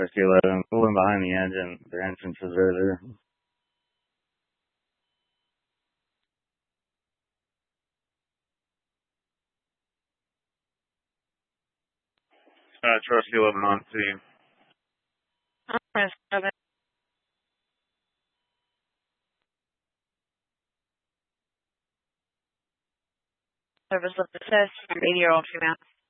Trusty 11, pulling behind the engine. The entrance is right there. Trusty 11 on to you. Press 7. Service of the test, 80-year-old female.